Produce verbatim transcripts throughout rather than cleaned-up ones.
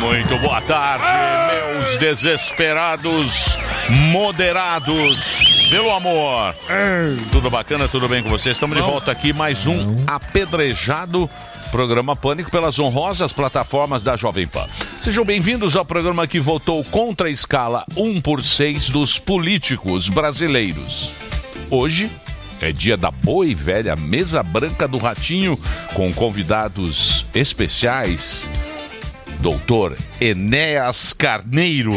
Muito boa tarde, meus desesperados moderados, pelo amor. Tudo bacana, tudo bem com vocês? Estamos de volta aqui, mais um apedrejado programa Pânico pelas honrosas plataformas da Jovem Pan. Sejam bem-vindos ao programa que votou contra a escala um por seis dos políticos brasileiros. Hoje é dia da boa e velha mesa branca do Ratinho, com convidados especiais. Doutor Enéas Carneiro.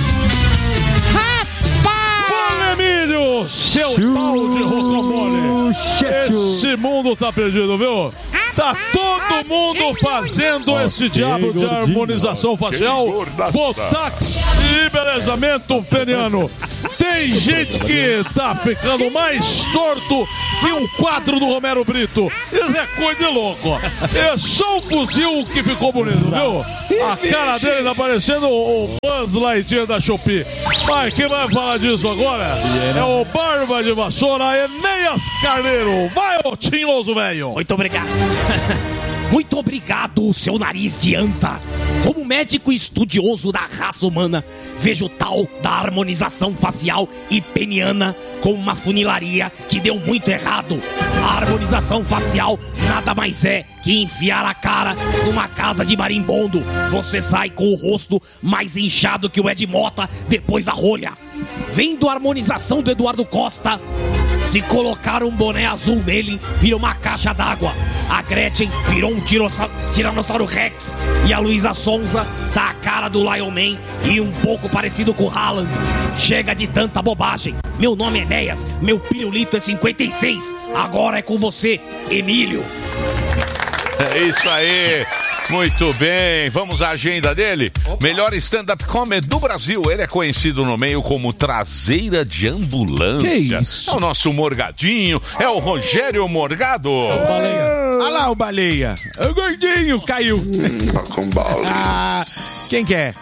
Rapaz! Fala, Emílio, seu pau de rocambole. Esse mundo tá perdido, viu? Tá todo mundo fazendo esse diabo de harmonização facial, botox e embelezamento peniano. Tem gente que tá ficando mais torto que um quadro do Romero Brito. Isso é coisa de louco. É só um fuzil que ficou bonito, viu? A cara dele tá parecendo o Buzz Lightyear da Shopee. Mas quem vai falar disso agora é o Barba de Vassoura, Enéas Carneiro. Vai, ô tinhoso velho. Muito obrigado. Muito obrigado, seu nariz de anta. Como médico estudioso da raça humana, vejo tal da harmonização facial e peniana como uma funilaria que deu muito errado. A harmonização facial nada mais é que enfiar a cara numa casa de marimbondo. Você sai com o rosto mais inchado que o Ed Mota depois da rolha. Vendo a harmonização do Eduardo Costa, se colocar um boné azul nele, vira uma caixa d'água. A Gretchen virou um Tiranossauro Rex. E a Luísa Sonza tá a cara do Lion Man e um pouco parecido com o Haaland. Chega de tanta bobagem. Meu nome é Enéas, meu pirulito é cinquenta e seis. Agora é com você, Emílio. É isso aí. Muito bem, vamos à agenda dele. Opa. Melhor stand-up comedy do Brasil. Ele é conhecido no meio como Traseira de Ambulância. Que isso? É o nosso Morgadinho, é o Rogério Morgado. Olha lá o Baleia. O gordinho caiu. Rocambole. Ah, quem que é?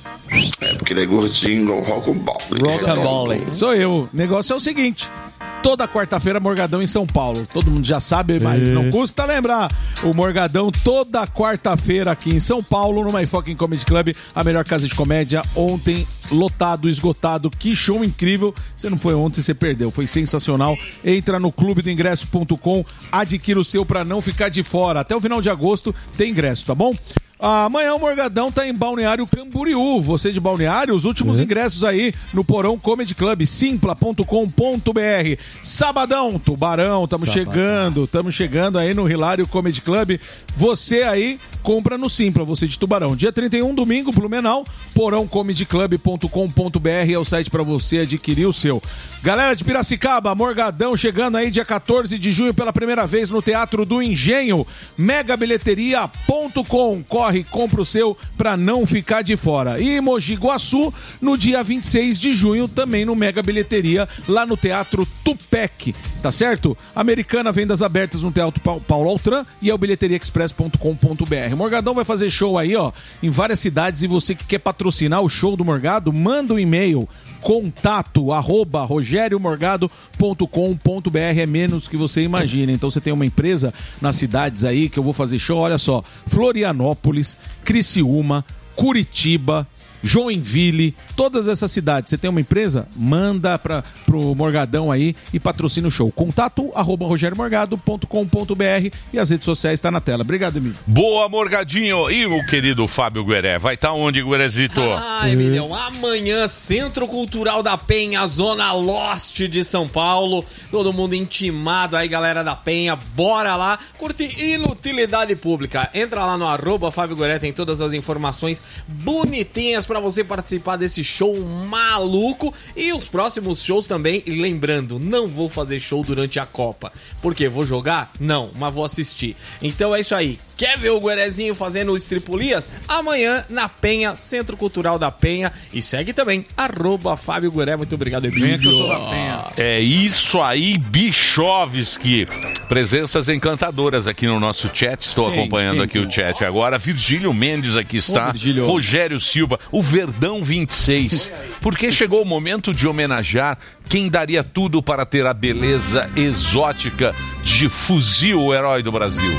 É porque ele é gordinho igual Rocambole. Rocambole. Sou eu. O negócio é o seguinte. Toda quarta-feira, Morgadão em São Paulo. Todo mundo já sabe, mas não custa lembrar. O Morgadão toda quarta-feira aqui em São Paulo, no My Fucking Comedy Club, a melhor casa de comédia. Ontem, lotado, esgotado. Que show incrível. Você não foi ontem, você perdeu. Foi sensacional. Entra no clube do ingresso ponto com, adquira o seu pra não ficar de fora. Até o final de agosto tem ingresso, tá bom? Amanhã o Morgadão tá em Balneário Camboriú. Você de Balneário, os últimos uhum. ingressos aí no Porão Comedy Club, simpla ponto com ponto br. Sabadão, Tubarão, estamos chegando, estamos chegando aí no Hilário Comedy Club. Você aí compra no Simpla, você de Tubarão. Dia trinta e um, domingo, Blumenau, porão comedy club ponto com ponto br é o site para você adquirir o seu. Galera de Piracicaba, Morgadão chegando aí dia quatorze de junho pela primeira vez no Teatro do Engenho, mega bilheteria ponto com. Corre, compra o seu pra não ficar de fora. E Mogi Guaçu, no dia vinte e seis de junho, também no Mega Bilheteria, lá no Teatro Tupec, tá certo? Americana, vendas abertas no Teatro Paulo Altran e é o bilheteria express ponto com ponto br. Morgadão vai fazer show aí, ó, em várias cidades, e você que quer patrocinar o show do Morgado, manda um e-mail, contato, arroba, rogério morgado ponto com ponto br, é menos que você imagina. Então você tem uma empresa nas cidades aí que eu vou fazer show, olha só, Florianópolis, Criciúma, Curitiba, Joinville, todas essas cidades. Você tem uma empresa? Manda para pro Morgadão aí e patrocina o show. Contato arroba rogério morgado ponto com ponto br e as redes sociais tá na tela. Obrigado, Emílio. Boa, Morgadinho. E o querido Fábio Gueré? Vai estar tá onde, Guerezito? Ah, Emílio, amanhã, Centro Cultural da Penha, Zona Leste de São Paulo. Todo mundo intimado aí, galera da Penha. Bora lá curtir inutilidade pública. Entra lá no arroba Fábio Gueré, tem todas as informações bonitinhas pra você participar desse show maluco e os próximos shows também. E lembrando, não vou fazer show durante a Copa. Por quê? Vou jogar? Não, mas vou assistir. Então é isso aí. Quer ver o Guerezinho fazendo estripulias? Amanhã na Penha, Centro Cultural da Penha. E segue também, arroba Fábio Gueré. Muito obrigado, Emílio. Que eu sou da Penha. É isso aí, Bichovski. Presenças encantadoras aqui no nosso chat. Estou quem, acompanhando quem, aqui quem? o chat agora. Virgílio Mendes aqui está. Ô, Rogério Silva. O Verdão vinte e seis. Porque chegou o momento de homenagear quem daria tudo para ter a beleza exótica de Fuzil, o herói do Brasil.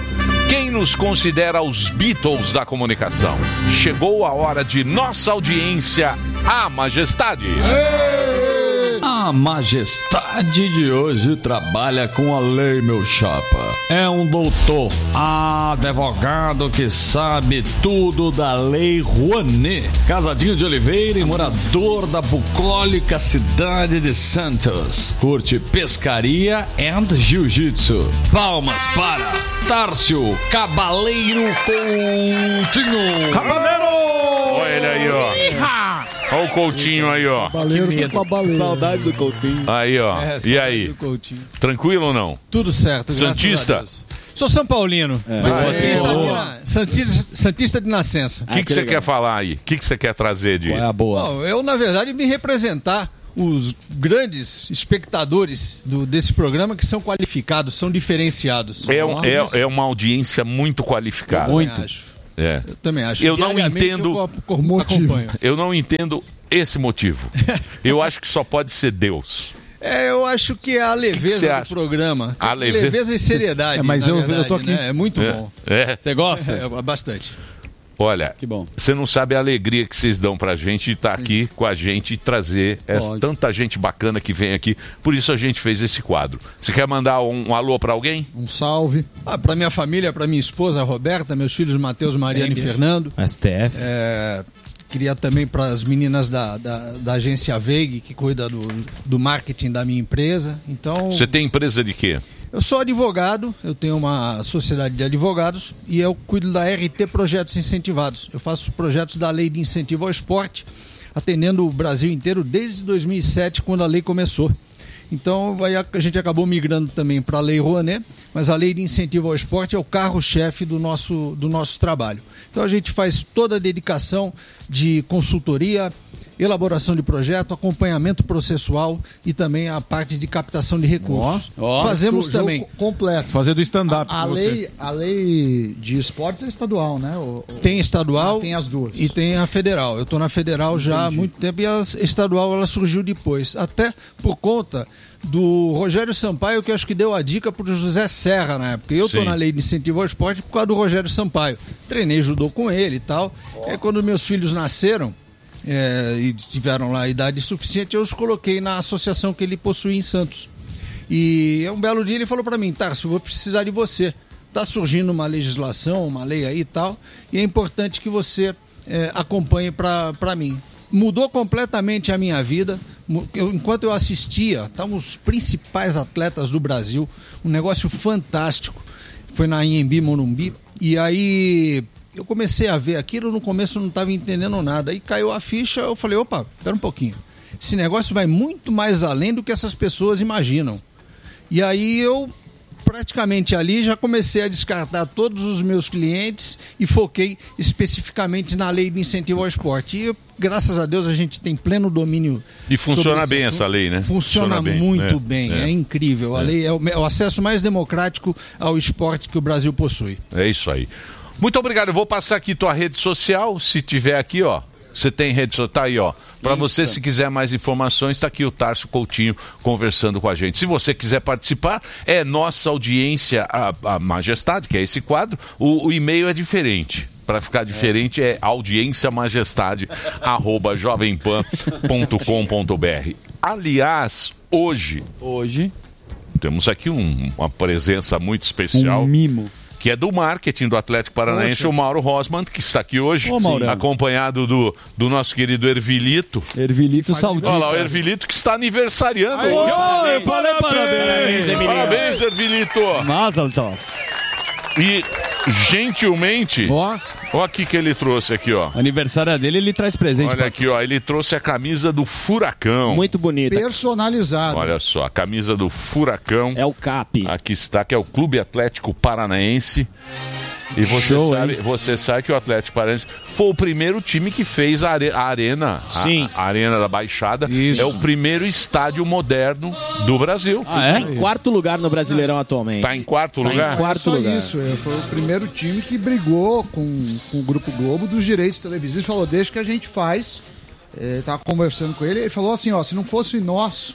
Quem nos considera os Beatles da comunicação? Chegou a hora de nossa audiência, a Majestade. A Majestade de hoje trabalha com a lei, meu chapa. É um doutor, advogado que sabe tudo da lei Rouanet. Casadinho de Oliveira e morador da bucólica cidade de Santos. Curte pescaria and jiu-jitsu. Palmas para Tárcio Cabaleiro Coutinho. Cabaleiro! Olha ele aí, ó. Olha o Coutinho aí, ó. Baleiro com a baleia. Saudade do Coutinho. Aí, ó. É, E aí? do Coutinho. Tranquilo ou não? Tudo certo, graças Santista? a Deus. Sou São Paulino. Mas Ah, Santista, é. de na- Santista, Santista de nascença. O que que você quer falar aí? O que que você quer trazer de... Qual é a boa? Bom, eu, na verdade, vim representar os grandes espectadores do- desse programa que são qualificados, são diferenciados. É, um- é, é uma audiência muito qualificada. Eu também acho. É. Eu também acho. Eu não Diariamente entendo eu co- acompanho. Eu não entendo esse motivo. Eu acho que só pode ser Deus. É, eu acho que é a que você leveza do acha? programa. A leve- e seriedade. É, mas na eu- eu verdade, tô aqui. né? É muito É. bom. É. Você gosta? É, bastante. Olha, Que bom. você não sabe a alegria que vocês dão pra gente de estar aqui com a gente e trazer essa, Pode. tanta gente bacana que vem aqui. Por isso a gente fez esse quadro. Você quer mandar um, um alô pra alguém? Um salve. Ah, pra minha família, pra minha esposa Roberta, meus filhos Matheus, Mariana e Fernando. S T F. É, queria também para as meninas da, da, da agência Veig, que cuida do, do marketing da minha empresa. Então, Você tem empresa de quê? eu sou advogado, eu tenho uma sociedade de advogados e eu cuido da R T Projetos Incentivados. Eu faço projetos da Lei de Incentivo ao Esporte, atendendo o Brasil inteiro desde dois mil e sete, quando a lei começou. Então aí a a gente acabou migrando também para a Lei Rouanet, mas a Lei de Incentivo ao Esporte é o carro-chefe do nosso, do nosso trabalho. Então a gente faz toda a dedicação de consultoria, elaboração de projeto, acompanhamento processual e também a parte de captação de recursos. Ó, ó. Fazemos Jogo também. completo. Fazer do stand-up. A, a com você. lei, a lei de esportes é estadual, né? O- o- Tem estadual Ah, tem as duas. e tem a federal. Eu estou na federal já há Entendi. muito tempo e a estadual ela surgiu depois. Até por conta do Rogério Sampaio, que eu acho que deu a dica para o José Serra na época. Eu estou Sim. na lei de incentivo ao esporte por causa do Rogério Sampaio. Treinei judô com ele e tal. E aí, quando meus filhos nasceram, é, e tiveram lá a idade suficiente, eu os coloquei na associação que ele possui em Santos. E um belo dia ele falou para mim, Tarso, eu vou precisar de você. Está surgindo uma legislação, uma lei aí e tal, e é importante que você é, acompanhe para mim. Mudou completamente a minha vida. Mu- eu- enquanto eu assistia, estavam os principais atletas do Brasil, um negócio fantástico. Foi na Anhembi, Morumbi, e aí eu comecei a ver aquilo, no começo eu não estava entendendo nada. Aí caiu a ficha, eu falei, opa, espera um pouquinho. Esse negócio vai muito mais além do que essas pessoas imaginam. E aí eu, praticamente ali, já comecei a descartar todos os meus clientes e foquei especificamente na lei de incentivo ao esporte. E, graças a Deus, a gente tem pleno domínio. E funciona sobre esse bem assunto. essa lei, né? Funciona, Funciona bem, muito é, bem, é, é. incrível. A É. lei é o, é o acesso mais democrático ao esporte que o Brasil possui. É isso aí. Muito obrigado. Eu vou passar aqui tua rede social, se tiver aqui, ó. Você tem rede social, tá aí, ó. Para você, se quiser mais informações, tá aqui o Tarso Coutinho conversando com a gente. Se você quiser participar, é nossa audiência, a, a Majestade, que é esse quadro. O, o e-mail é diferente. Para ficar diferente é audienciamajestade arroba jovempan ponto com ponto br. Aliás, hoje Hoje, temos aqui um- uma presença muito especial. um mimo. Que é do marketing do Atlético Paranaense, Poxa. o Mauro Rosman, que está aqui hoje, Ô, Maurão. acompanhado do, do nosso querido Ervilito. Ervilito Saudita. Olha lá, o Ervilito que está aniversariando. Ô, eu falei parabéns, Emiliano. Parabéns, Ervilito. Mazel tov. E, gentilmente, Ó, olha aqui que ele trouxe aqui, ó. Aniversário dele, ele traz presente. Olha pra- aqui, ó, ele trouxe a camisa do Furacão. Muito bonita. Personalizado. Olha só, a camisa do Furacão. É o Cap. Aqui está, que é o Clube Atlético Paranaense. E você, Show, sabe, hein? você sabe que o Atlético Paranaense foi o primeiro time que fez a, are- a arena, a- Sim. A, arena da Baixada. Isso. É o primeiro estádio moderno do Brasil. Ah, é? Em quarto lugar no Brasileirão atualmente. Tá em quarto Tá em lugar? quarto Só lugar. isso, é, foi o primeiro time que brigou com, com o Grupo Globo dos direitos televisivos. Falou, deixa que a gente faz. É, tava conversando com ele, ele falou assim, ó, se não fosse nós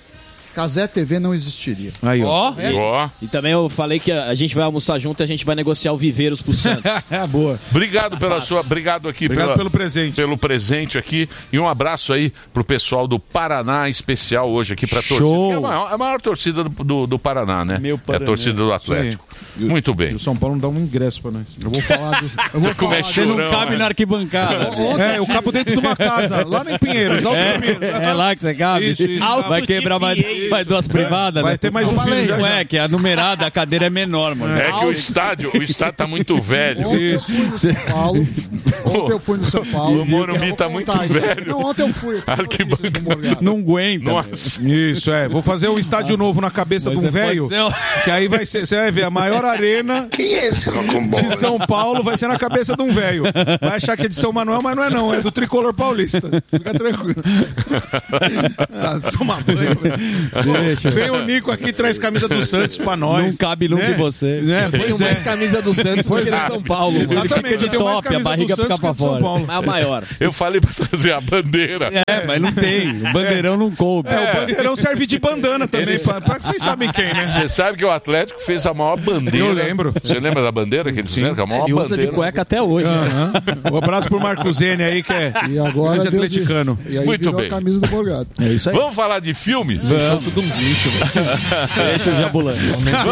Cazé T V não existiria. Aí, ó. Ó, e, e também eu falei que a, a gente vai almoçar junto e a gente vai negociar o Viveiros pro Santos. É, boa. Obrigado pela sua, obrigado aqui Obrigado pela- pelo presente. pelo presente aqui e um abraço aí pro pessoal do Paraná especial hoje aqui pra torcida. Show. Que É a maior, a maior torcida do, do, do Paraná, né? Meu É a Paraná. torcida do Atlético. Isso aí. Muito E bem. o São Paulo não dá um ingresso pra nós. Eu vou falar do, eu vou Como é falar Você não chorão, cabe né? na arquibancada. É, eu cabo dentro de uma casa, lá em Pinheiros, Alto Pinheiros. É lá que você cabe? Isso, isso. Vai quebrar mais, mais duas privadas, Vai né? ter mais um filho já. Ué, que a numerada, a cadeira é menor, mano. É que o estádio, o estádio tá muito velho. Ontem eu fui no São Paulo. Ontem eu fui no São Paulo. O Morumbi Eu vou tá muito contar isso. velho. Não, ontem eu fui. Eu tenho Arquibancada. notícias do Morgado. Não aguenta. Nossa. Isso, é. Vou fazer um estádio novo na cabeça Mas de um você pode velho. ser um- Que aí vai ser, você vai ver, a maior arena Quem é esse de rocambole? São Paulo vai ser na cabeça de um velho. Vai achar que é de São Manuel, mas não é não, é do Tricolor Paulista. Fica tranquilo. Ah, toma banho. Deixa. Vem o Nico aqui, traz camisa do Santos pra nós. Não cabe nunca Né? em você. Né? Tenho Pois mais é. camisa do Santos do Pois que do é. São Paulo. mano. Exatamente, eu tenho mais top, a camisa barriga do Santos fica pra que do São fora. Paulo. É a maior. Eu falei pra trazer a bandeira. É, mas não tem. O bandeirão não coube. É, o bandeirão serve de bandana também, pra, pra que vocês sabem quem, né? Você sabe que o Atlético fez a maior bandeira. Eu lembro. Você lembra da bandeira que eles fizeram? Que é a maior Ele usa bandeira. de cueca até hoje. Aham. Um abraço pro Marco Zene aí, que é E agora grande deu de- atleticano. E aí Muito virou bem. a camisa do Morgado. É isso aí. Vamos falar de filmes? São tudo uns lixos, velho. Deixa o jabulando.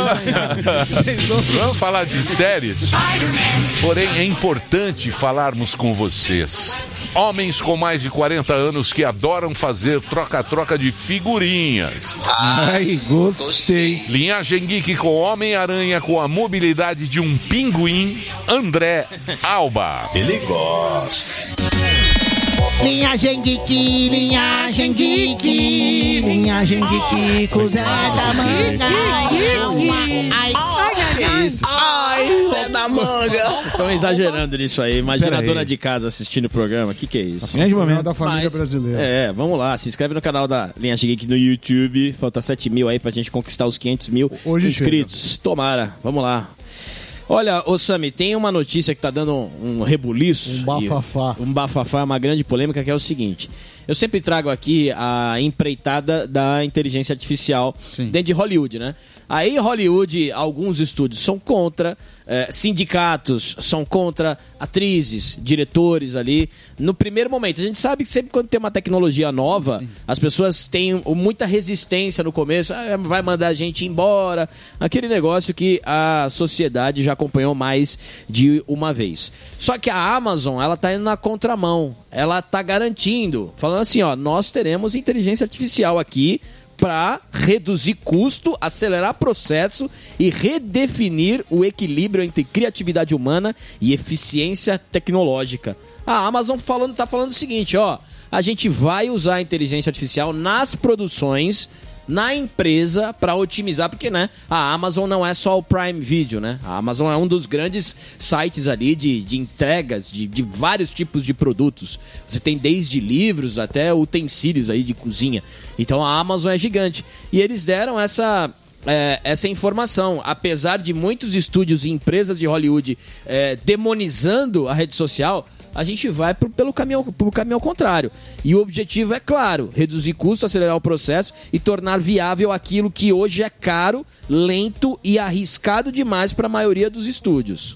Vamos falar de séries? Porém, é importante falarmos com vocês. Homens com mais de quarenta anos que adoram fazer troca-troca de figurinhas. Ai, gostei. Linhagem Geek com Homem-Aranha com a mobilidade de um pinguim, André Alba. Ele gosta. Linhagem Geek, linhagem Geek, linhagem Geek, com Zé da Manga. Ai, Que isso? ai, Zé da Manga. Estão exagerando nisso aí. Imagina Pera a aí. dona de casa assistindo o programa. Que que é isso? Grande Não é momento. da família Mas- brasileira. É, vamos lá. Se inscreve no canal da Linhagem Geek no YouTube. Falta sete mil aí pra gente conquistar os quinhentos mil Hoje inscritos. Tomara. Vamos lá. Olha, ô Sami, tem uma notícia que tá dando um, um rebuliço. Um bafafá. E- Um bafafá, uma grande polêmica, que é o seguinte. Eu sempre trago aqui a empreitada da inteligência artificial dentro de Hollywood, né? Aí Hollywood, alguns estúdios são contra, eh, sindicatos são contra, atrizes, diretores ali. No primeiro momento, a gente sabe que sempre quando tem uma tecnologia nova, as pessoas têm muita resistência no começo, ah, vai mandar a gente embora, aquele negócio que a sociedade já acompanhou mais de uma vez. Só que a Amazon, ela tá indo na contramão, ela tá garantindo, falando assim, ó, nós teremos inteligência artificial aqui para reduzir custo, acelerar processo e redefinir o equilíbrio entre criatividade humana e eficiência tecnológica. A Amazon falando, tá falando o seguinte, ó, a gente vai usar a inteligência artificial nas produções, na empresa, para otimizar, porque, né, a Amazon não é só o Prime Video, né? A Amazon é um dos grandes sites ali de, de entregas de, de vários tipos de produtos. Você tem desde livros até utensílios aí de cozinha. Então a Amazon é gigante. E eles deram essa... É, essa informação, apesar de muitos estúdios e empresas de Hollywood é, demonizando a rede social, a gente vai pro, pelo caminho, pro caminho contrário. E o objetivo é claro, reduzir custos, acelerar o processo e tornar viável aquilo que hoje é caro, lento e arriscado demais para a maioria dos estúdios.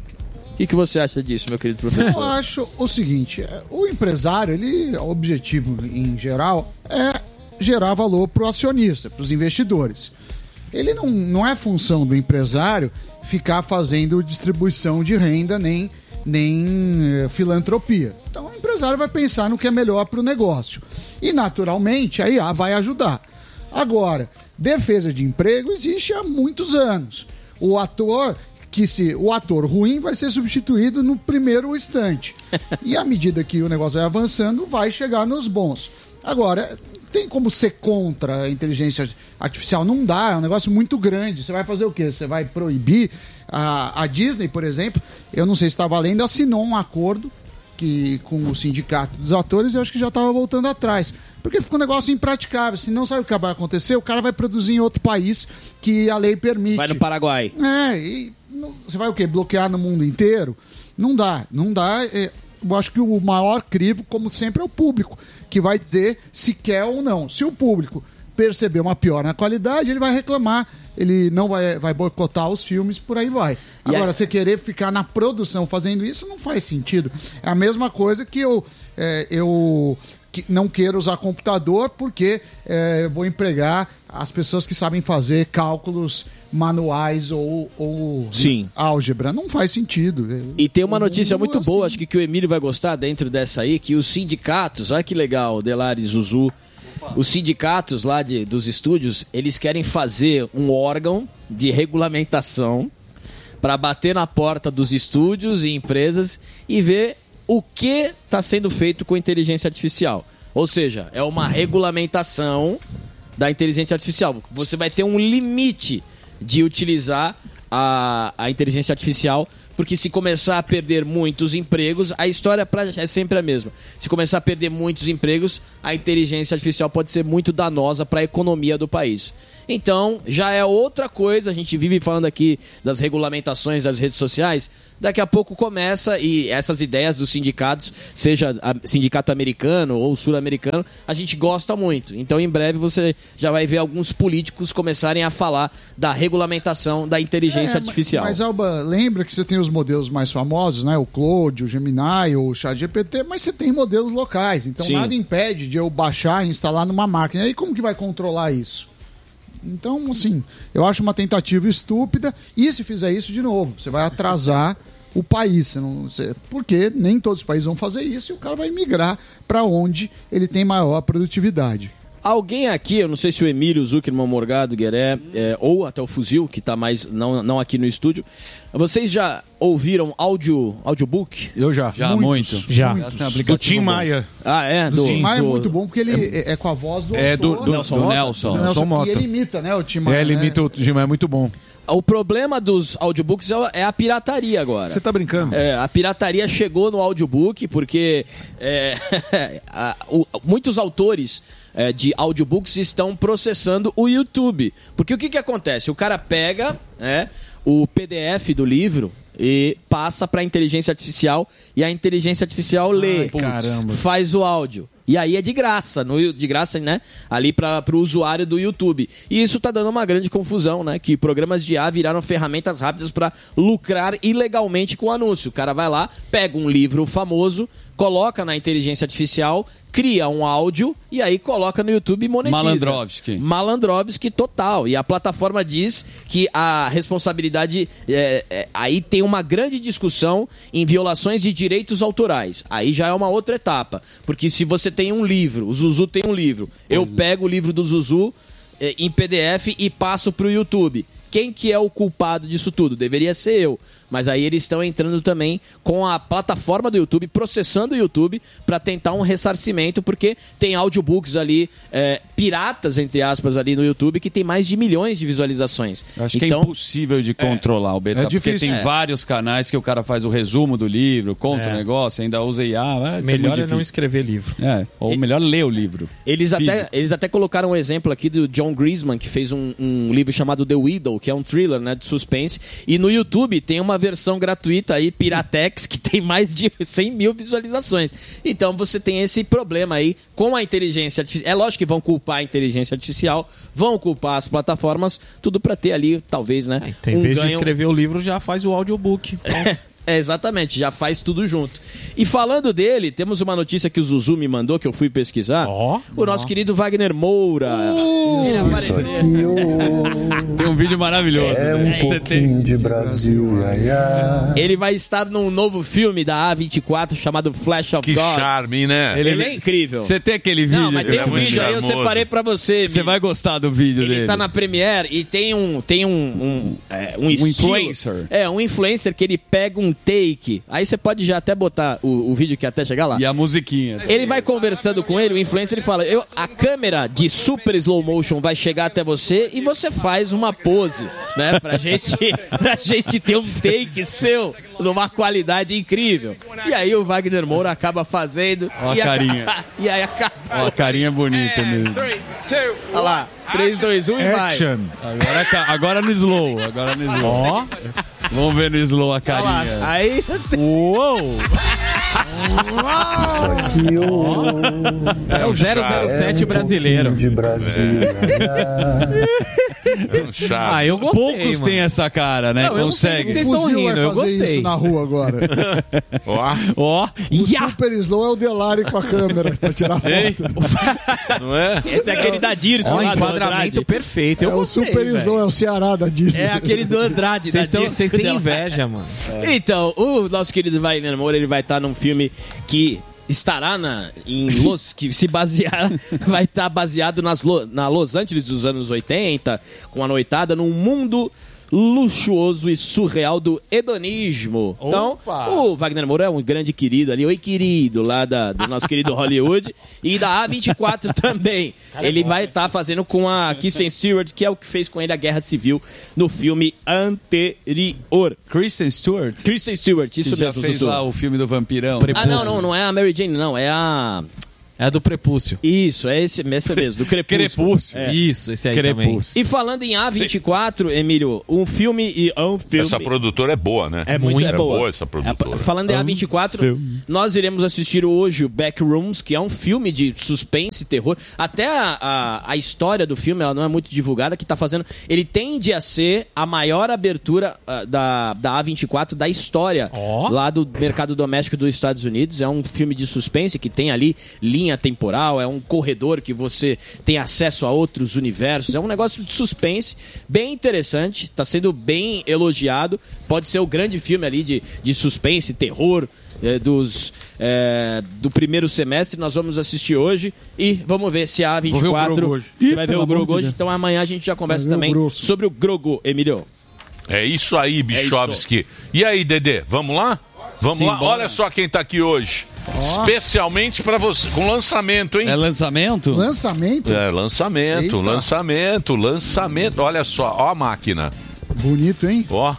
O que, que você acha disso, meu querido Eu professor? acho o seguinte, é, o empresário, ele, o objetivo em geral é gerar valor para o acionista, para os investidores. Ele não, não é função do empresário ficar fazendo distribuição de renda nem, nem eh, filantropia. Então o empresário vai pensar no que é melhor para o negócio. E naturalmente a I A vai ajudar. Agora, defesa de emprego existe há muitos anos. O ator que se o ator ruim vai ser substituído no primeiro instante. E à medida que o negócio vai avançando, vai chegar nos bons. Agora, tem como ser contra a inteligência artificial? Não dá, é um negócio muito grande. Você vai fazer o quê? Você vai proibir? A, a Disney, por exemplo, eu não sei se está valendo, assinou um acordo que, com o sindicato dos atores, eu acho que já estava voltando atrás. Porque fica um negócio impraticável. Se não sabe o que vai acontecer, o cara vai produzir em outro país que a lei permite. Vai no Paraguai. É, e não- você vai o quê? Bloquear no mundo inteiro? Não dá, não dá. É, eu acho que o maior crivo, como sempre, é o público, que vai dizer se quer ou não. Se o público perceber uma piora na qualidade, ele vai reclamar, ele não vai, vai boicotar os filmes, por aí vai. E Agora, aí- você querer ficar na produção fazendo isso não faz sentido. É a mesma coisa que eu, é, eu que não quero usar computador porque é, vou empregar as pessoas que sabem fazer cálculos manuais ou, ou Sim. álgebra. Não faz sentido. E tem uma notícia Não, muito assim. boa, acho que, que o Emílio vai gostar dentro dessa aí, que os sindicatos, olha que legal, Delari Zuzu, os sindicatos lá de, dos estúdios, eles querem fazer um órgão de regulamentação para bater na porta dos estúdios e empresas e ver o que está sendo feito com inteligência artificial. Ou seja, é uma regulamentação da inteligência artificial. Você vai ter um limite de utilizar a, a inteligência artificial, porque se começar a perder muitos empregos, a história pra, é sempre a mesma. Se começar a perder muitos empregos, a inteligência artificial pode ser muito danosa para a economia do país. Então, já é outra coisa, a gente vive falando aqui das regulamentações das redes sociais, daqui a pouco começa, e essas ideias dos sindicatos, seja a- sindicato americano ou sul-americano, a gente gosta muito. Então, em breve, você já vai ver alguns políticos começarem a falar da regulamentação da inteligência É, artificial. Mas, Alba, lembra que você tem os modelos mais famosos, né? O Claude, o Gemini, o ChatGPT, mas você tem modelos locais. Então, Sim. nada impede de eu baixar e instalar numa máquina. E aí, como que vai controlar isso? Então, assim, eu acho uma tentativa estúpida. E se fizer isso de novo, você vai atrasar o país. Você não, você- porque nem todos os países vão fazer isso e o cara vai migrar para onde ele tem maior produtividade. Alguém aqui, eu não sei se o Emílio, Zuckerman, Morgado, Gueré, é, ou até o Fuzil, que está mais não, não aqui no estúdio, vocês já ouviram áudio, audiobook? Eu já. Já, muito. Já. Essa é uma Do aplicação Tim boa. Maia. Ah, é? O Tim Maia é do- muito bom porque ele é, é com a voz do É do, autor, do, Nelson do Mota? Nelson. do Nelson, Nelson Mota. E ele imita, né, o Tim Maia. É, ele né? imita o Tim Maia, é muito bom. O problema dos audiobooks é a pirataria agora. Você tá brincando? É, a pirataria chegou no audiobook porque é, a- o- muitos autores é, de audiobooks estão processando o YouTube. Porque o que, que acontece? O cara pega né, o P D F do livro e passa para a inteligência artificial e a inteligência artificial lê, Ai, caramba. faz o áudio. E aí é de graça, no, de graça, né? Ali para o usuário do YouTube. E isso tá dando uma grande confusão, né? Que programas de I A viraram ferramentas rápidas para lucrar ilegalmente com o anúncio. O cara vai lá, pega um livro famoso, coloca na inteligência artificial, cria um áudio e aí coloca no YouTube e monetiza. Malandrovski. Malandrovski total. E a plataforma diz que a responsabilidade... é, é, aí tem uma grande discussão em violações de direitos autorais. Aí já é uma outra etapa. Porque se você tem um livro, o Zuzu tem um livro, eu pego o livro do Zuzu é, em P D F e passo pro YouTube. Quem que é o culpado disso tudo? Deveria ser eu. Mas aí eles estão entrando também com a plataforma do YouTube, processando o YouTube para tentar um ressarcimento, porque tem audiobooks ali, é, piratas, entre aspas, ali no YouTube, que tem mais de milhões de visualizações. Eu acho então, que é impossível de controlar o beta, É porque difícil. tem É. vários canais que o cara faz o resumo do livro, conta É. o negócio, ainda usa I A. Vai ser Melhor muito é não difícil. escrever livro. É, ou melhor ler o livro. Eles até, Físico. eles até colocaram um exemplo aqui do John Griezmann, que fez um, um livro chamado The Widow, que é um thriller, né, de suspense. E no YouTube tem uma versão gratuita aí, Piratex, que tem mais de cem mil visualizações. Então você tem esse problema aí com a inteligência artificial. É lógico que vão culpar a inteligência artificial, vão culpar as plataformas, tudo pra ter ali, talvez, né? Tem um vez de ganho- escrever o livro, já faz o audiobook. É, exatamente, já faz tudo junto. E falando dele, temos uma notícia que o Zuzu me mandou, que eu fui pesquisar. Ó. o nosso querido Wagner Moura. Ele apareceu. Tem um vídeo maravilhoso. É um né? Você tem- pouquinho de Brasil, ai, ai. Ele vai estar num novo filme da A vinte e quatro chamado Flash of Que Gods. charme, né? Ele, é incrível. Você tem aquele vídeo? Não, mas que tem é um muito vídeo aí, eu charmoso. separei pra você. Você Mi. vai gostar do vídeo Ele dele. tá na Premiere e tem um, tem um, um, é, um, estilo- influencer. É, um influencer que ele pega um take. Aí você pode já até botar o, o vídeo que até chegar lá. E a musiquinha. Ele vai conversando com ele, o influencer, ele fala: eu, a câmera de super slow motion vai chegar até você e você faz uma pose, né? Pra gente, pra gente ter um take seu numa qualidade incrível. E aí o Wagner Moura acaba fazendo. Ó a e carinha. aca- e aí acaba. Ó, a carinha bonita mesmo. Olha lá, três, dois, um e vai. Action. Agora, ca- agora no slow. Agora no slow. Ó. Vamos ver no slow a Olha lá, carinha. aí você. Uou! Isso aqui É o zero zero sete brasileiro. de Brasília. É um chato. Ah, eu gostei, Poucos mano. têm essa cara, né? Não, eu não sei Consegue. o que vocês estão Fuzil vai rindo, eu fazer gostei. isso na rua agora. Ó, Ó, O Super Slow é o Delari com a câmera pra tirar foto. não é? Esse é aquele da Dirce, Ó, lá do enquadramento Andrade. perfeito. Eu É o gostei, Super velho. Slow, é o Ceará da Disney. É aquele do Andrade, Vocês da tão- Dirce. vocês têm dela. inveja, mano. Então, o nosso querido Wagner Moura, ele vai estar num filme que estará na, em Los, que se basear, vai estar baseado nas, Lo- na Los Angeles dos anos oitenta, com a noitada num mundo luxuoso e surreal do hedonismo. Então, Opa! o Wagner Moura é um grande querido ali, oi querido, lá da, do nosso querido Hollywood, e da A vinte e quatro também. Ele vai estar fazendo com a Kristen Stewart, que é o que fez com ele a Guerra Civil no filme anterior. Kristen Stewart. Kristen Stewart, Que isso já mesmo, fez Sussu. lá o filme do vampirão. Ah, não, não, não é a Mary Jane, não, é a... É do Prepúcio. Isso, é esse, esse mesmo, do Crepúsculo. Crepúsculo. É. Isso, esse aí também. E falando em A vinte e quatro, Emílio, um filme e é um filme... Essa produtora é boa, né? É muito é boa. boa essa produtora. É, falando em A vinte e quatro, nós iremos assistir hoje o Backrooms, que é um filme de suspense e terror. Até a, a, a história do filme, ela não é muito divulgada, que tá fazendo... Ele tende a ser a maior abertura uh, da, da A vinte e quatro da história, Ó. lá do mercado doméstico dos Estados Unidos. É um filme de suspense que tem ali linha temporal, é um corredor que você tem acesso a outros universos. É um negócio de suspense bem interessante, tá sendo bem elogiado. Pode ser o grande filme ali de, de suspense, terror é, dos, é, do primeiro semestre. Nós vamos assistir hoje e vamos ver se a A vinte e quatro... Vou ver o Grogo hoje. Você Ih, vai ver pelo o amor Grogo de hoje, Deus. então amanhã a gente já conversa Vai ver o também grosso. sobre o Grogo, Emílio. É isso aí, Bichovski. E aí, Dedê, vamos lá? Vamos lá? Simbora. Olha só quem tá aqui hoje. Especialmente pra você, com lançamento, hein? É lançamento? Lançamento? É, lançamento, Eita. lançamento, lançamento. Olha só, ó a máquina. Bonito, hein? Ó.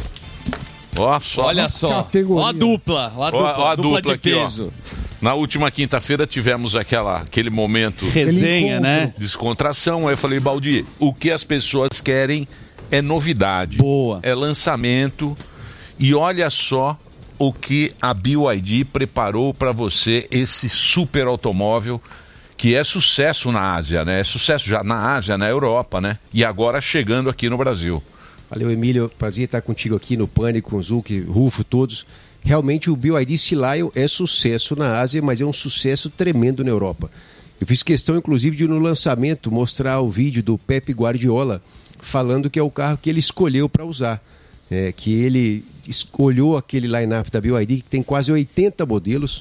Ó, só. Olha só. Categoria. Ó a dupla. Ó a Ó, dupla, ó a dupla, dupla de aqui, ó. peso. Na última quinta-feira tivemos aquela, aquele momento Resenha, encontro. né? de descontração. Aí eu falei, Baldi, o que as pessoas querem é novidade. Boa. É lançamento. E olha só o que a B Y D preparou para você, esse super automóvel que é sucesso na Ásia, né? É sucesso já na Ásia, na Europa, né? E agora chegando aqui no Brasil. Valeu, Emílio. Prazer estar contigo aqui no Pânico, com o Zuc, Rufo, todos. Realmente o B Y D Sea Lion é sucesso na Ásia, mas é um sucesso tremendo na Europa. Eu fiz questão, inclusive, de no lançamento mostrar o vídeo do Pepe Guardiola falando que é o carro que ele escolheu para usar. É, que ele escolheu aquele line-up da B Y D, que tem quase oitenta modelos,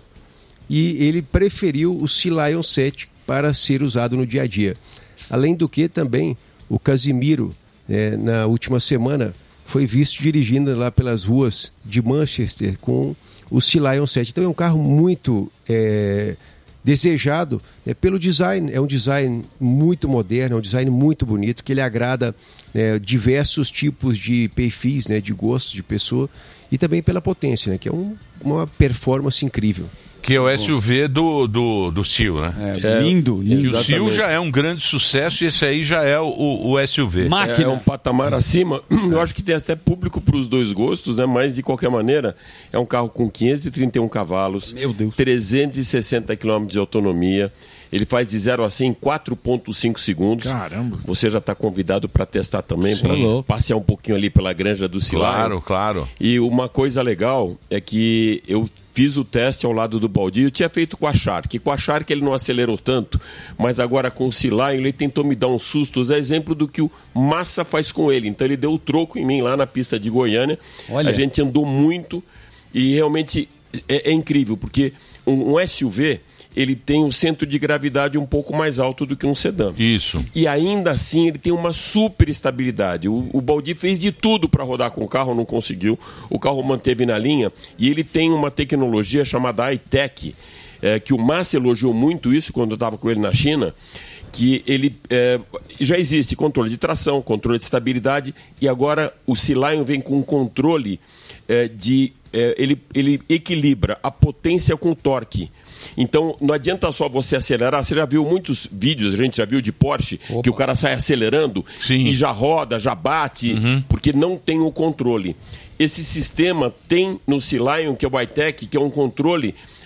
e ele preferiu o Sea Lion sete para ser usado no dia a dia. Além do que também o Casimiro, é, na última semana, foi visto dirigindo lá pelas ruas de Manchester com o Sea Lion sete. Então é um carro muito é, desejado, né, pelo design. É um design muito moderno, é um design muito bonito, que ele agrada é, diversos tipos de perfis, né, de gostos de pessoa, e também pela potência, né, que é um, uma performance incrível. Que é o S U V do, do, do Sil, né? É, lindo, lindo. E o Sil já é um grande sucesso e esse aí já é o, o, o S U V. Máquina. É um patamar acima. Eu acho que tem até público para os dois gostos, né? Mas de qualquer maneira, é um carro com quinhentos e trinta e um cavalos, Meu Deus. trezentos e sessenta quilômetros de autonomia. Ele faz de zero a cem em quatro vírgula cinco segundos. Caramba. Você já está convidado para testar também, para passear um pouquinho ali pela granja do Sea Lion. Claro, claro. E uma coisa legal é que eu fiz o teste ao lado do Baldi. Eu tinha feito com a Shark. Com a Shark ele não acelerou tanto, mas agora com o Sea Lion ele tentou me dar uns sustos. É exemplo do que o Massa faz com ele. Então ele deu o troco em mim lá na pista de Goiânia. Olha. A gente andou muito e realmente é, é incrível, porque um, um S U V ele tem um centro de gravidade um pouco mais alto do que um sedã. Isso. E ainda assim ele tem uma super estabilidade. O, o Baldi fez de tudo para rodar com o carro, não conseguiu. O carro manteve na linha e ele tem uma tecnologia chamada iTech, é, que o Massa elogiou muito isso quando eu estava com ele na China, que ele é, já existe controle de tração, controle de estabilidade, e agora o Sea Lion vem com um controle é, de... É, ele, ele equilibra a potência com o torque. Então, não adianta só você acelerar. Você já viu muitos vídeos, a gente já viu de Porsche, Opa. que o cara sai acelerando Sim. e já roda, já bate, uhum. porque não tem o controle. Esse sistema tem no Sea Lion, que é o iTech, que é um controle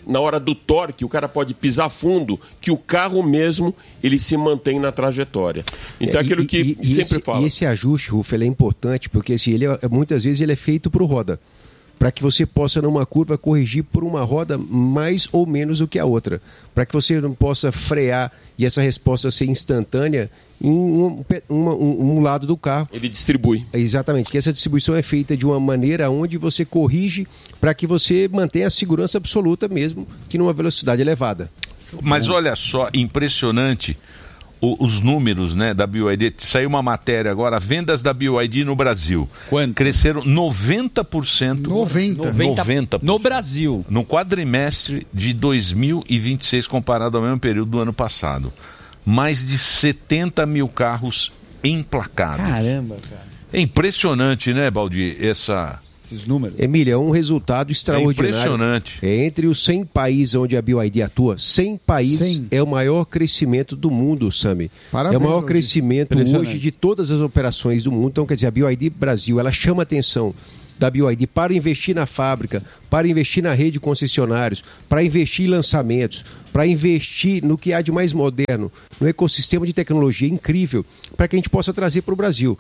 na hora do torque, o cara pode pisar fundo, que o carro mesmo ele se mantém na trajetória. Então é, é aquilo e, que e, e sempre esse, fala. E esse ajuste, Rufo, ele é importante, porque assim, ele é, muitas vezes ele é feito para o roda, para que você possa, numa curva, corrigir por uma roda mais ou menos do que a outra, para que você não possa frear e essa resposta ser instantânea em um, uma, um, um lado do carro. Ele distribui. Exatamente, que essa distribuição é feita de uma maneira onde você corrige para que você mantenha a segurança absoluta mesmo que numa velocidade elevada. Mas olha só, impressionante o, os números, né, da B Y D. Saiu uma matéria agora, vendas da B Y D no Brasil. Quanto? Cresceram noventa por cento. noventa por cento. noventa por cento. No Brasil. No quadrimestre de dois mil e vinte e seis, comparado ao mesmo período do ano passado. Mais de setenta mil carros emplacados. Caramba, cara. É impressionante, né, Baldi, essa... esses números. Emília, é um resultado extraordinário. É impressionante. É entre os cem países onde a B Y D atua, cem países cem. É o maior crescimento do mundo, Sami. Parabéns, é o maior Baldi. crescimento hoje de todas as operações do mundo. Então, quer dizer, a B Y D Brasil, ela chama a atenção da B Y D para investir na fábrica, para investir na rede de concessionários, para investir em lançamentos, para investir no que há de mais moderno, no ecossistema de tecnologia incrível, para que a gente possa trazer para o Brasil.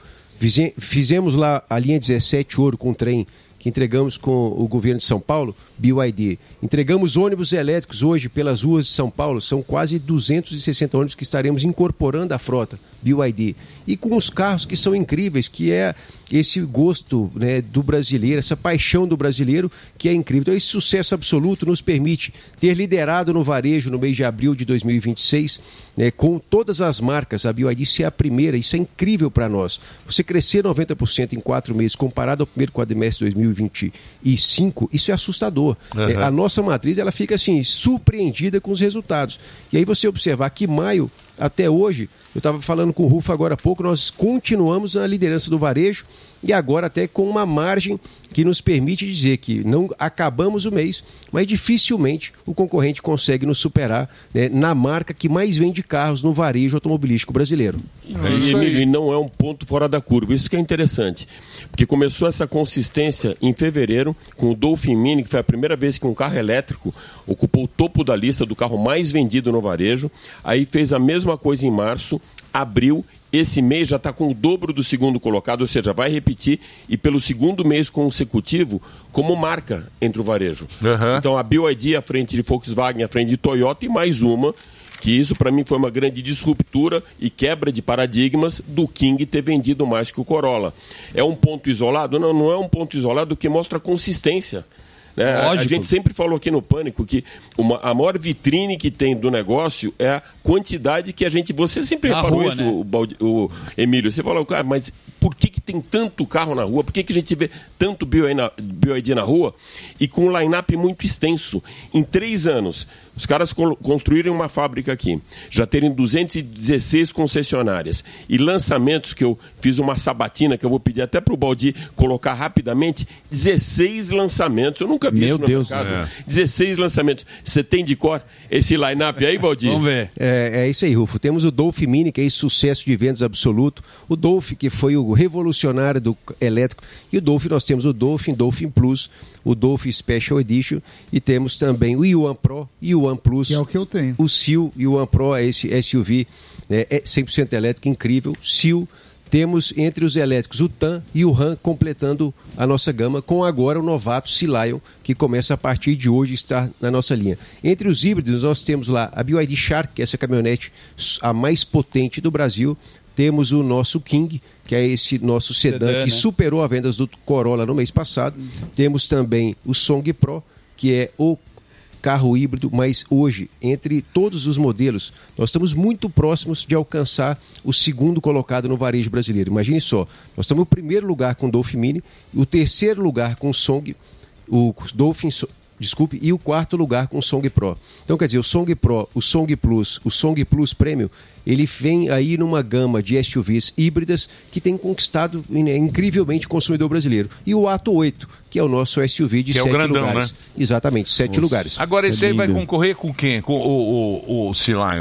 Fizemos lá a linha dezessete Ouro com trem, que entregamos com o governo de São Paulo, B Y D. Entregamos ônibus elétricos hoje pelas ruas de São Paulo, são quase duzentos e sessenta ônibus que estaremos incorporando à frota, B Y D. E com os carros que são incríveis, que é esse gosto, né, do brasileiro, essa paixão do brasileiro, que é incrível. Então esse sucesso absoluto nos permite ter liderado no varejo no mês de abril de dois mil e vinte e seis, né, com todas as marcas, a B Y D ser a primeira, isso é incrível para nós. Você crescer noventa por cento em quatro meses, comparado ao primeiro quadrimestre de dois mil e vinte e cinco, isso é assustador. Uhum. É, a nossa matriz, ela fica assim, surpreendida com os resultados. E aí você observar que maio, até hoje, eu estava falando com o Rufo agora há pouco, nós continuamos na liderança do varejo e agora até com uma margem que nos permite dizer que não acabamos o mês, mas dificilmente o concorrente consegue nos superar, né, na marca que mais vende carros no varejo automobilístico brasileiro. E, Emílio, e não é um ponto fora da curva, isso que é interessante, porque começou essa consistência em fevereiro com o Dolphin Mini, que foi a primeira vez que um carro elétrico ocupou o topo da lista do carro mais vendido no varejo, aí fez a mesma coisa em março, abril. Esse mês já está com o dobro do segundo colocado, ou seja, vai repetir e pelo segundo mês consecutivo como marca entre o varejo. Uhum. Então a B Y D à frente de Volkswagen, à frente de Toyota e mais uma, que isso para mim foi uma grande disruptura e quebra de paradigmas do King ter vendido mais que o Corolla. É um ponto isolado? Não, não é um ponto isolado que mostra consistência. Né? A gente sempre falou aqui no Pânico que uma, a maior vitrine que tem do negócio é a quantidade que a gente... Você sempre na reparou rua, isso, né? o, Baldi, o Emílio. Você falou, cara, mas por que, que tem tanto carro na rua? Por que, que a gente vê tanto B Y D na rua? E com um line-up muito extenso. Em três anos, os caras construíram uma fábrica aqui, já terem duzentas e dezesseis concessionárias e lançamentos, que eu fiz uma sabatina, que eu vou pedir até para o Baldi colocar rapidamente, dezesseis lançamentos. Eu nunca vi Meu isso no Deus mercado. é. dezesseis lançamentos. Você tem de cor esse line-up aí, Baldi? Vamos ver. É, é isso aí, Rufo. Temos o Dolphin Mini, que é esse sucesso de vendas absoluto. O Dolphin, que foi o revolucionário do elétrico. E o Dolphin, nós temos o Dolphin, Dolphin Plus, o Dolphin Special Edition. E temos também o Yuan Pro e o Yuan Plus. Que é o que eu tenho. O Seal e o Yuan Pro é esse S U V, né, é cem por cento elétrico, incrível. Seal. Temos entre os elétricos o Tan e o Ram completando a nossa gama, com agora o novato Sea Lion, que começa a partir de hoje a estar na nossa linha. Entre os híbridos, nós temos lá a B Y D Shark, que é essa caminhonete a mais potente do Brasil. Temos o nosso King, que é esse nosso sedã, sedã que né? superou as vendas do Corolla no mês passado. Temos também o Song Pro, que é o carro híbrido, mas hoje, entre todos os modelos, nós estamos muito próximos de alcançar o segundo colocado no varejo brasileiro. Imagine só, nós estamos no primeiro lugar com o Dolphin Mini, o terceiro lugar com o Song, o Dolphin, desculpe, e o quarto lugar com o Song Pro. Então, quer dizer, o Song Pro, o Song Plus, o Song Plus Premium, ele vem aí numa gama de S U Vs híbridas que tem conquistado né, incrivelmente o consumidor brasileiro. E o Atto oito, que é o nosso S U V de que sete é o grandão, lugares. Né? Exatamente, sete Nossa. lugares. Agora esse aí vai concorrer com quem? Com o, o, o Sea Lion?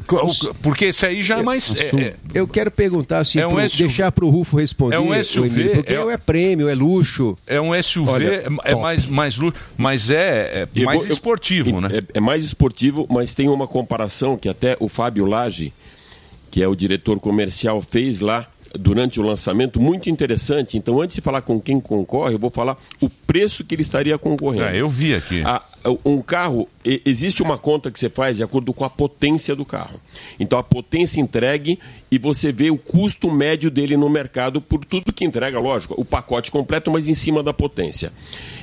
Porque esse aí já é mais... É, é, eu quero perguntar assim, é um pro, S U V. deixar para o Rufo responder. É um S U V. Emílio, porque é, é prêmio, é luxo. É um S U V, Olha, é, é mais, mais luxo, mas é, é mais vou, esportivo, eu, né? É, é mais esportivo, mas tem uma comparação que até o Fábio Lage, que é o diretor comercial, fez lá durante o lançamento, muito interessante. Então, antes de falar com quem concorre, eu vou falar o preço que ele estaria concorrendo. É, eu vi aqui. A, um carro, existe uma conta que você faz de acordo com a potência do carro. Então, a potência entregue e você vê o custo médio dele no mercado por tudo que entrega, lógico, o pacote completo, mas em cima da potência.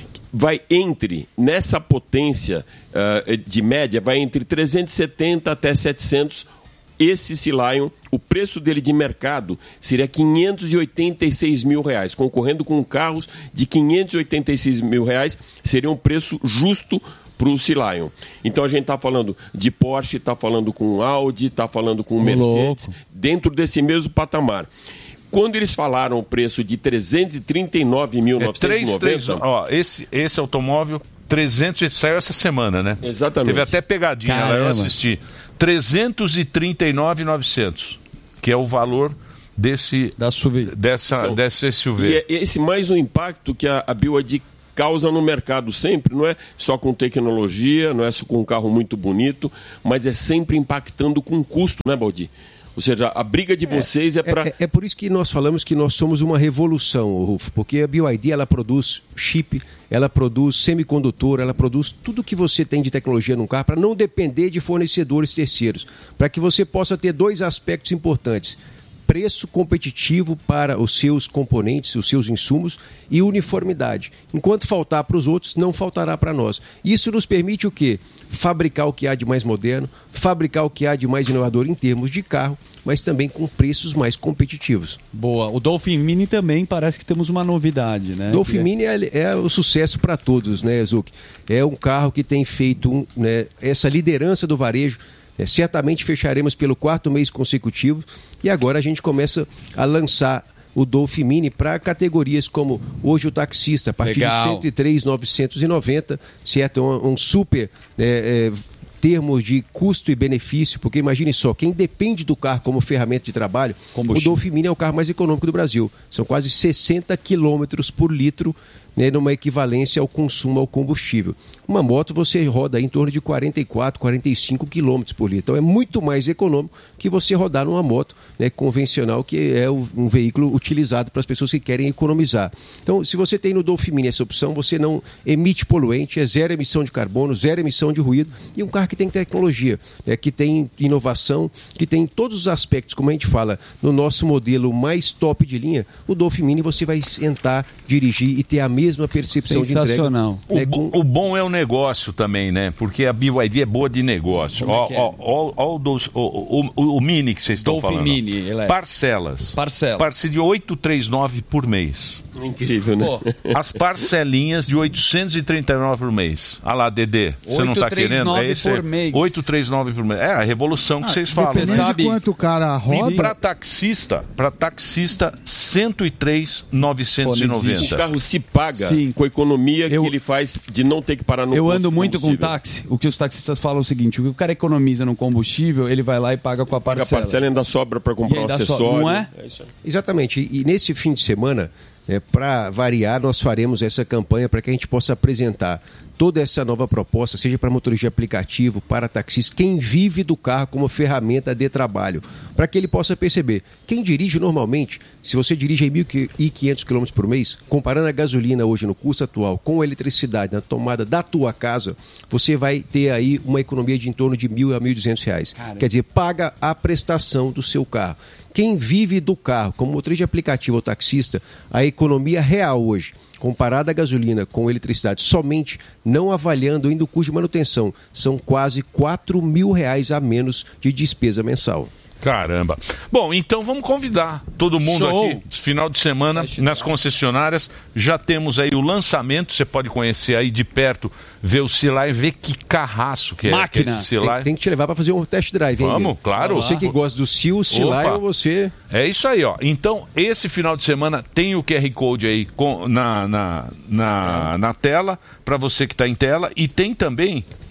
Vai entre, nessa potência uh, de média, vai entre trezentos e setenta até setecentos. Esse Sea-Lion, o preço dele de mercado seria quinhentos e oitenta e seis mil reais, concorrendo com carros de quinhentos e oitenta e seis mil reais, seria um preço justo para o Sea-Lion. Então a gente está falando de Porsche, está falando com Audi, está falando com Mercedes, louco. Dentro desse mesmo patamar. Quando eles falaram o preço de trezentos e trinta e nove mil novecentos e noventa... É, ó, esse, esse automóvel, trezentos, saiu essa semana, né? Exatamente. Teve até pegadinha lá, eu assisti. trezentos e trinta e nove mil e novecentos, que é o valor desse, da S U V. Dessa, São, dessa S U V. E é esse mais um impacto que a, a B Y D causa no mercado sempre, não é só com tecnologia, não é só com um carro muito bonito, mas é sempre impactando com custo, né, Baldi? Ou seja, a briga de vocês é, é para... É, é por isso que nós falamos que nós somos uma revolução, Rufo, porque a B Y D ela produz chip, ela produz semicondutor, ela produz tudo que você tem de tecnologia num carro para não depender de fornecedores terceiros, para que você possa ter dois aspectos importantes: preço competitivo para os seus componentes, os seus insumos, e uniformidade. Enquanto faltar para os outros, não faltará para nós. Isso nos permite o quê? Fabricar o que há de mais moderno, fabricar o que há de mais inovador em termos de carro, mas também com preços mais competitivos. Boa. O Dolphin Mini também parece que temos uma novidade, né? Dolphin Mini é, é o sucesso para todos, né, Zuc? É um carro que tem feito um, né, essa liderança do varejo. É, certamente fecharemos pelo quarto mês consecutivo e agora a gente começa a lançar o Dolphin Mini para categorias como hoje o taxista, a partir Legal. de cento e três mil novecentos e noventa, certo? Um, um super é, é, termos de custo e benefício, porque imagine só, quem depende do carro como ferramenta de trabalho, o Dolphin Mini é o carro mais econômico do Brasil. São quase sessenta quilômetros por litro, né, numa equivalência ao consumo ao combustível. Uma moto você roda aí em torno de quarenta e quatro, quarenta e cinco quilômetros por litro. Então é muito mais econômico que você rodar numa moto, né, convencional, que é um veículo utilizado para as pessoas que querem economizar. Então, se você tem no Dolphin Mini essa opção, você não emite poluente, é zero emissão de carbono, zero emissão de ruído, e um carro que tem tecnologia, né, que tem inovação, que tem todos os aspectos, como a gente fala, no nosso modelo mais top de linha. O Dolphin Mini você vai sentar, dirigir e ter a mesma mesma percepção de entrega. O, né, com... o bom é o negócio também, né? Porque a B Y D é boa de negócio. Ó, é é? ó, ó, ó, o, dos, o, o, o, o Mini que vocês estão Dolphin falando. Mini, ele é... Parcelas. Parcela. Parcela de oitocentos e trinta e nove por mês. Incrível, né? Pô. As parcelinhas de oitocentos e trinta e nove por mês. Ah lá, Dedê, você não tá querendo? É esse por mês. oitocentos e trinta e nove por mês. É a revolução que ah, vocês falam. Você sabe quanto o cara roda? Para taxista, para taxista cento e três mil novecentos e noventa. O carro se paga Sim. com a economia eu, que ele faz de não ter que parar no Eu ando muito com táxi. O que os taxistas falam é o seguinte: o que o cara economiza no combustível, ele vai lá e paga com a parcela. Paga a parcela e ainda sobra para comprar um acessório. So, não é? é isso aí. Exatamente. E nesse fim de semana, é, para variar, nós faremos essa campanha para que a gente possa apresentar toda essa nova proposta, seja para motorista de aplicativo, para taxista, quem vive do carro como ferramenta de trabalho, para que ele possa perceber. Quem dirige normalmente, se você dirige em mil e quinhentos quilômetros por mês, comparando a gasolina hoje no custo atual com a eletricidade na tomada da tua casa, você vai ter aí uma economia de em torno de mil a mil e duzentos reais. Caramba. Quer dizer, paga a prestação do seu carro. Quem vive do carro, como motorista de aplicativo ou taxista, a economia real hoje, comparada a gasolina com eletricidade, somente não avaliando ainda o custo de manutenção, são quase quatro mil reais a menos de despesa mensal. Caramba. Bom, então vamos convidar todo mundo Show. aqui, final de semana, nas concessionárias. Já temos aí o lançamento, você pode conhecer aí de perto, ver o Sea-Lion, ver que carraço que é Máquina. esse Sea-Lion. Tem, tem que te levar para fazer um test drive, hein? Vamos, claro. Você que gosta do Sea, Sea-Lion, você... É isso aí, ó. Então, esse final de semana tem o Q R Code aí com, na, na, na, na tela, para você que está em tela, e tem também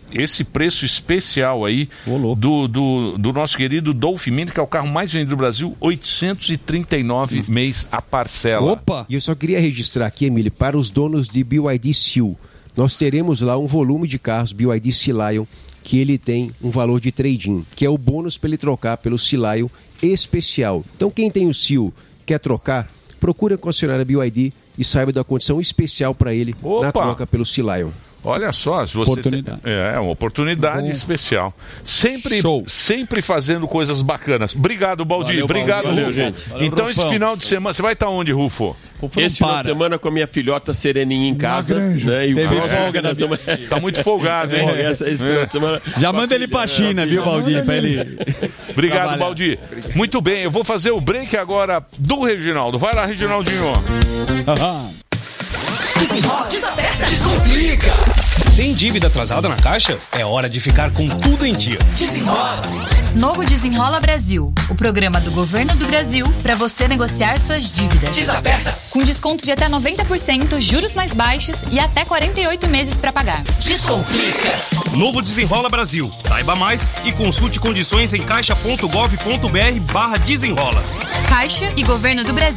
esse preço especial aí do, do, do nosso querido Dolphin Mini, que é o carro mais vendido do Brasil, oitocentos e trinta e nove mês a parcela. Opa! E eu só queria registrar aqui, Emílio, para os donos de B Y D Seal. Nós teremos lá um volume de carros B Y D Sea Lion que ele tem um valor de trade-in, que é o bônus para ele trocar pelo Sea Lion especial. Então quem tem o Seal, quer trocar, procure a concessionária B Y D e saiba da condição especial para ele Opa! na troca pelo Sea Lion. Olha só, se você Oportunidade. Tem, é, uma oportunidade Bom. especial. Sempre, sempre fazendo coisas bacanas. Obrigado, Baldi. Valeu, Obrigado, Baldi. Valeu, Rufo. gente. Valeu, Então, esse Rufão. final de semana, você vai estar onde, Rufo? Esse final de semana com a minha filhota sereninha em casa. Né, e Teve o folga nós vamos- Tá muito folgado, hein? É, essa- esse final de semana- Já manda ele pra China, viu, Baldi? Pra ele. Obrigado, trabalhar. Baldi. Muito bem, eu vou fazer o break agora do Reginaldo. Vai lá, Reginaldinho. Desenrola, desaperta, descomplica. Tem dívida atrasada na caixa? É hora de ficar com tudo em dia. Desenrola. Novo Desenrola Brasil, o programa do Governo do Brasil para você negociar suas dívidas. Desaperta. Com desconto de até noventa por cento, juros mais baixos e até quarenta e oito meses para pagar. Descomplica. Novo Desenrola Brasil. Saiba mais e consulte condições em caixa ponto gov ponto br barra desenrola. Caixa e Governo do Brasil.